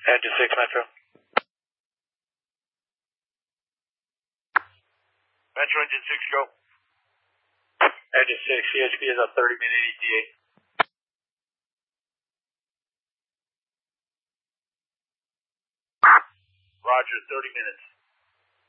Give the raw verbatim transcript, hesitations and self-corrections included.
Engine six, Metro. Metro Engine six, go. Engine six, C H P is a thirty minute E T A. Roger, thirty minutes.